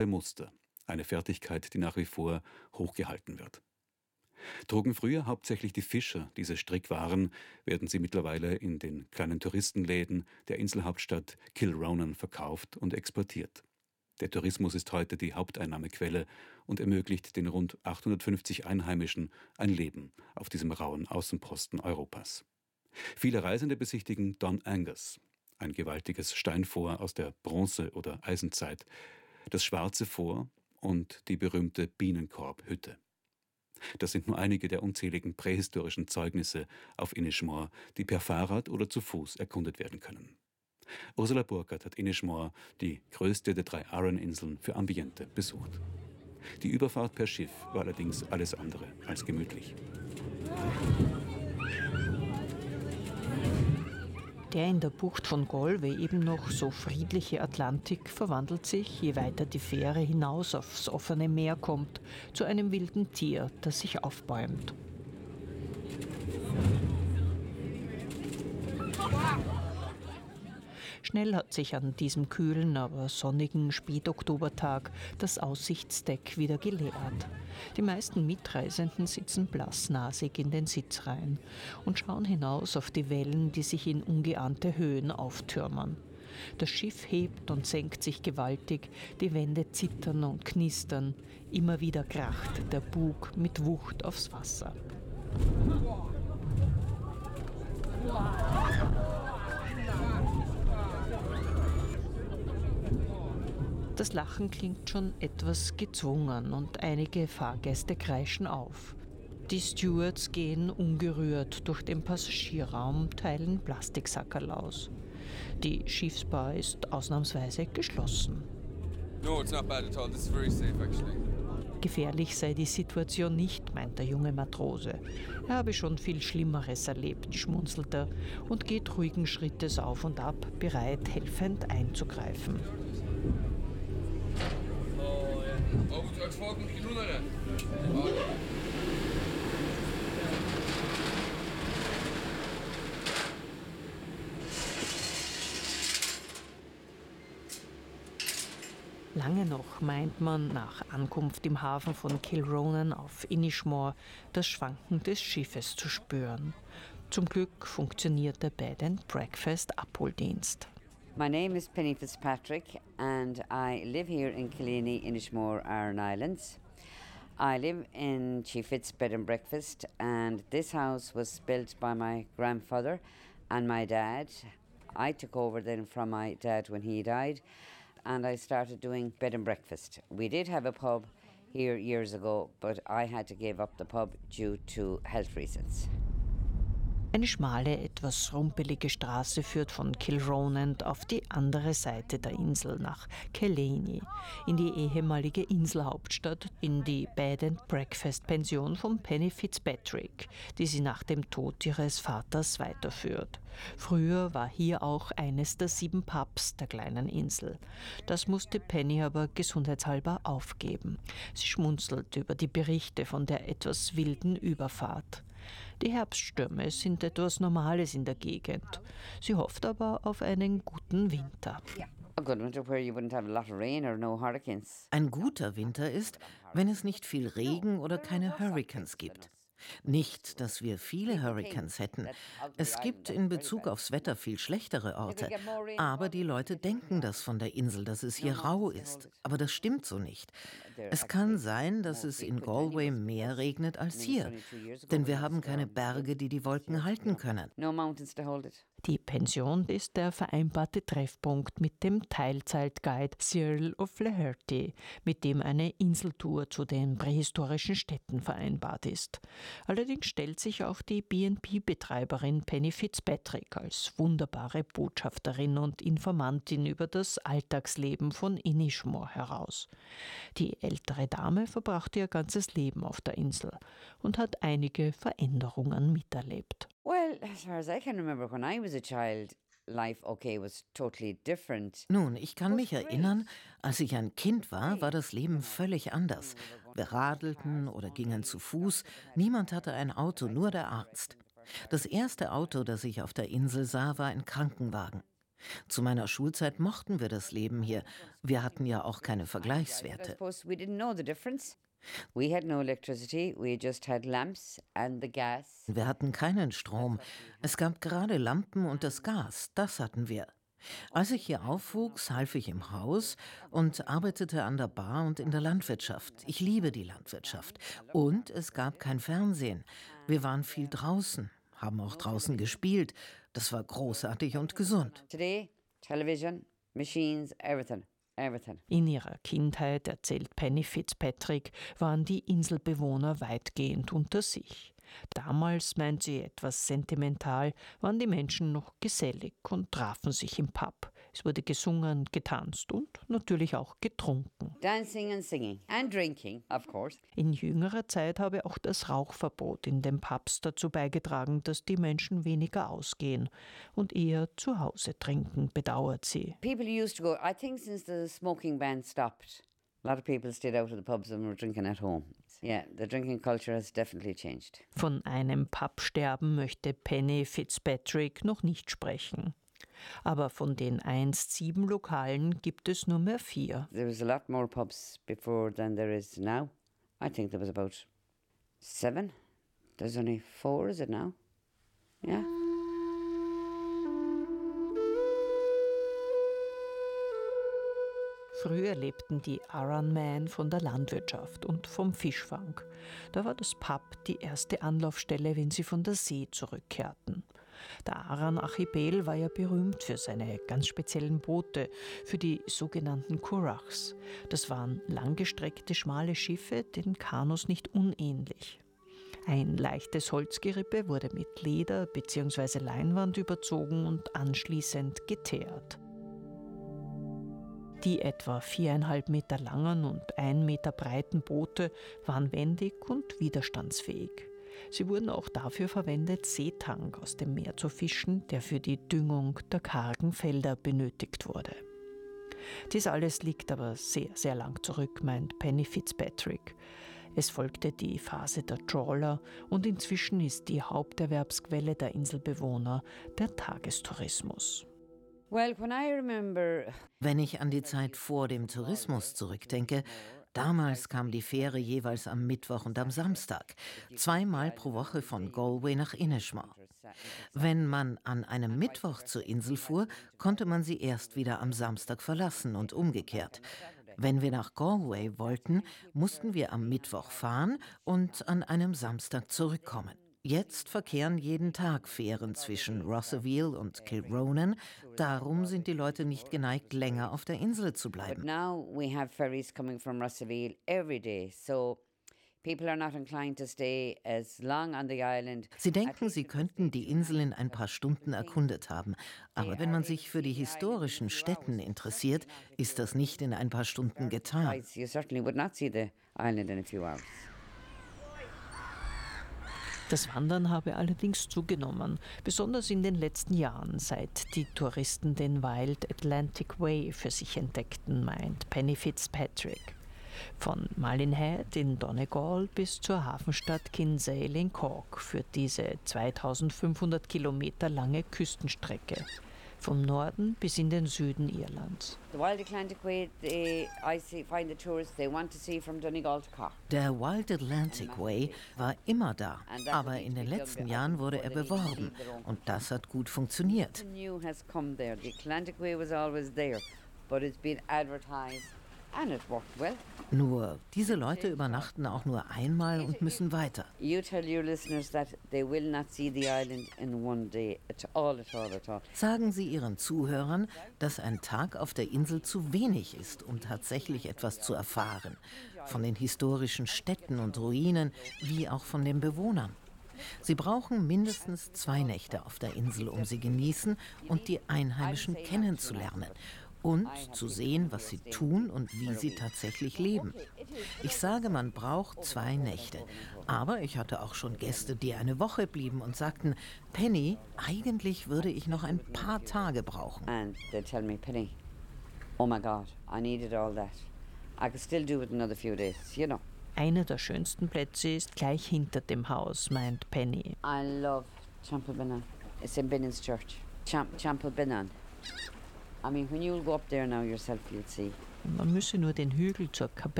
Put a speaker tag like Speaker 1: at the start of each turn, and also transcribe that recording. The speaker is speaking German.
Speaker 1: Muster, eine Fertigkeit, die nach wie vor hochgehalten wird. Trugen früher hauptsächlich die Fischer diese Strickwaren, werden sie mittlerweile in den kleinen Touristenläden der Inselhauptstadt Kilronan verkauft und exportiert. Der Tourismus ist heute die Haupteinnahmequelle und ermöglicht den rund 850 Einheimischen ein Leben auf diesem rauen Außenposten Europas. Viele Reisende besichtigen Don Angus, ein gewaltiges Steinfort aus der Bronze- oder Eisenzeit, das Schwarze Fort und die berühmte Bienenkorb-Hütte. Das sind nur einige der unzähligen prähistorischen Zeugnisse auf Inishmore, die per Fahrrad oder zu Fuß erkundet werden können. Ursula Burkhardt hat Inishmore, die größte der 3 Aran-Inseln, für Ambiente besucht. Die Überfahrt per Schiff war allerdings alles andere als gemütlich.
Speaker 2: Der in der Bucht von Galway eben noch so friedliche Atlantik verwandelt sich, je weiter die Fähre hinaus aufs offene Meer kommt, zu einem wilden Tier, das sich aufbäumt. Schnell hat sich an diesem kühlen, aber sonnigen Spätoktobertag das Aussichtsdeck wieder geleert. Die meisten Mitreisenden sitzen blassnasig in den Sitzreihen und schauen hinaus auf die Wellen, die sich in ungeahnte Höhen auftürmen. Das Schiff hebt und senkt sich gewaltig, die Wände zittern und knistern. Immer wieder kracht der Bug mit Wucht aufs Wasser. Das Lachen klingt schon etwas gezwungen und einige Fahrgäste kreischen auf. Die Stewards gehen ungerührt durch den Passagierraum, teilen Plastiksackerl aus. Die Schiffsbar ist ausnahmsweise geschlossen.
Speaker 3: No, it's not bad at all. This is very safe actually.
Speaker 2: Gefährlich sei die Situation nicht, meint der junge Matrose. Er habe schon viel Schlimmeres erlebt, schmunzelt er und geht ruhigen Schrittes auf und ab, bereit, helfend einzugreifen. Lange noch meint man nach Ankunft im Hafen von Kilronan auf Inishmore das Schwanken des Schiffes zu spüren. Zum Glück funktioniert der Bed and Breakfast Abholdienst.
Speaker 4: My name is Penny Fitzpatrick and I live here in Killiney, Inishmore, Aran Islands. I live in Chief Fitz Bed and Breakfast, and this house was built by my grandfather and my dad. I took over then from my dad when he died, and I started doing bed and breakfast. We did have a pub here years ago, but I had to give up the pub due to health reasons.
Speaker 2: Eine schmale, etwas rumpelige Straße führt von Kilronan auf die andere Seite der Insel nach Killiney, in die ehemalige Inselhauptstadt, in die Bed-and-Breakfast-Pension von Penny Fitzpatrick, die sie nach dem Tod ihres Vaters weiterführt. Früher war hier auch eines der 7 Pubs der kleinen Insel. Das musste Penny aber gesundheitshalber aufgeben. Sie schmunzelt über die Berichte von der etwas wilden Überfahrt. Die Herbststürme sind etwas Normales in der Gegend. Sie hofft aber auf einen guten Winter.
Speaker 5: Ein guter Winter ist, wenn es nicht viel Regen oder keine Hurricanes gibt. Nicht, dass wir viele Hurricanes hätten. Es gibt in Bezug aufs Wetter viel schlechtere Orte. Aber die Leute denken das von der Insel, dass es hier rau ist. Aber das stimmt so nicht. Es kann sein, dass es in Galway mehr regnet als hier. Denn wir haben keine Berge, die die Wolken halten können.
Speaker 2: Die Pension ist der vereinbarte Treffpunkt mit dem Teilzeitguide Cyril O'Flaherty, mit dem eine Inseltour zu den prähistorischen Städten vereinbart ist. Allerdings stellt sich auch die B&B-Betreiberin Penny Fitzpatrick als wunderbare Botschafterin und Informantin über das Alltagsleben von Inishmore heraus. Die ältere Dame verbrachte ihr ganzes Leben auf der Insel und hat einige Veränderungen miterlebt.
Speaker 4: Well, as far as I can remember, when I was a child, life, was totally different.
Speaker 5: Nun, ich kann mich erinnern, als ich ein Kind war das Leben völlig anders. Wir radelten oder gingen zu Fuß. Niemand hatte ein Auto, nur der Arzt. Das erste Auto, das ich auf der Insel sah, war ein Krankenwagen. Zu meiner Schulzeit mochten wir das Leben hier. Wir hatten ja auch keine Vergleichswerte. Wir hatten keinen Strom. Es gab gerade Lampen und das Gas, das hatten wir. Als ich hier aufwuchs, half ich im Haus und arbeitete an der Bar und in der Landwirtschaft. Ich liebe die Landwirtschaft. Und es gab kein Fernsehen. Wir waren viel draußen, haben auch draußen gespielt. Das war großartig und gesund.
Speaker 4: Today, television, machines, everything.
Speaker 2: In ihrer Kindheit, erzählt Penny Fitzpatrick, waren die Inselbewohner weitgehend unter sich. Damals, meint sie etwas sentimental, waren die Menschen noch gesellig und trafen sich im Pub. Es wurde gesungen, getanzt und natürlich auch getrunken.
Speaker 4: Dancing and singing and drinking, of course.
Speaker 2: In jüngerer Zeit habe auch das Rauchverbot in den Pubs dazu beigetragen, dass die Menschen weniger ausgehen und eher zu Hause trinken, bedauert sie.
Speaker 4: People used to go, I think since the smoking ban stopped, a lot of people stayed out of the pubs and were drinking at home. Yeah, the drinking culture has definitely changed.
Speaker 2: Von einem Pubsterben möchte Penny Fitzpatrick noch nicht sprechen. Aber von den einst 7 Lokalen gibt es nur mehr 4.
Speaker 4: There was a lot more pubs before than there is now. I think there was about 7. There's only 4, is it now? Yeah.
Speaker 2: Früher lebten die Arran-Men von der Landwirtschaft und vom Fischfang. Da war das Pub die erste Anlaufstelle, wenn sie von der See zurückkehrten. Der Arran-Archipel war ja berühmt für seine ganz speziellen Boote, für die sogenannten Curraghs. Das waren langgestreckte, schmale Schiffe, den Kanus nicht unähnlich. Ein leichtes Holzgerippe wurde mit Leder bzw. Leinwand überzogen und anschließend geteert. Die etwa 4,5 Meter langen und 1 Meter breiten Boote waren wendig und widerstandsfähig. Sie wurden auch dafür verwendet, Seetang aus dem Meer zu fischen, der für die Düngung der kargen Felder benötigt wurde. Dies alles liegt aber sehr, sehr lang zurück, meint Penny Fitzpatrick. Es folgte die Phase der Trawler und inzwischen ist die Haupterwerbsquelle der Inselbewohner der Tagestourismus.
Speaker 5: Wenn ich an die Zeit vor dem Tourismus zurückdenke, damals kam die Fähre jeweils am Mittwoch und am Samstag, 2-mal pro Woche von Galway nach Inishmore. Wenn man an einem Mittwoch zur Insel fuhr, konnte man sie erst wieder am Samstag verlassen und umgekehrt. Wenn wir nach Galway wollten, mussten wir am Mittwoch fahren und an einem Samstag zurückkommen. Jetzt verkehren jeden Tag Fähren zwischen Rossaveel und Kilronan. Darum sind die Leute nicht geneigt, länger auf der Insel zu bleiben.
Speaker 4: Now we have ferries coming from Rossaveel every day, so people are not inclined to stay as long on the island.
Speaker 5: Sie denken, sie könnten die Insel in ein paar Stunden erkundet haben. Aber wenn man sich für die historischen Stätten interessiert, ist das nicht in ein paar Stunden getan.
Speaker 4: You certainly would not see the island in a few hours.
Speaker 2: Das Wandern habe allerdings zugenommen, besonders in den letzten Jahren, seit die Touristen den Wild Atlantic Way für sich entdeckten, meint Penny Fitzpatrick. Von Malin Head in Donegal bis zur Hafenstadt Kinsale in Cork führt diese 2500 Kilometer lange Küstenstrecke. Vom Norden bis in den Süden Irlands.
Speaker 4: The Wild Atlantic Way, find the tourists they want to see from Donegal to Cork.
Speaker 5: Der Wild Atlantic Way war immer da, aber in den letzten Jahren wurde er beworben und das hat gut funktioniert.
Speaker 4: Nothing new has come there. The Atlantic Way was always there, but it's been advertised and it worked well.
Speaker 5: Nur, diese Leute übernachten auch nur einmal und müssen weiter.
Speaker 4: You tell your listeners that they will not see the island in one day at all.
Speaker 5: Sagen Sie Ihren Zuhörern, dass ein Tag auf der Insel zu wenig ist, um tatsächlich etwas zu erfahren. Von den historischen Städten und Ruinen, wie auch von den Bewohnern. Sie brauchen mindestens 2 Nächte auf der Insel, um sie genießen und die Einheimischen kennenzulernen. Und zu sehen, was sie tun und wie sie tatsächlich leben. Ich sage, man braucht 2 Nächte. Aber ich hatte auch schon Gäste, die eine Woche blieben und sagten, Penny, eigentlich würde ich noch ein paar Tage brauchen.
Speaker 4: And they tell me, Penny, oh my God, I needed all that. I could still do it another few days, you know.
Speaker 2: Einer der schönsten Plätze ist gleich hinter dem Haus, meint Penny.
Speaker 4: I love Champalbinan. It's in Binan's Church. Champalbinan. I mean, when you'll go up there now yourself, you'll see.
Speaker 2: Man müsse nur den Hügel zur Kapelle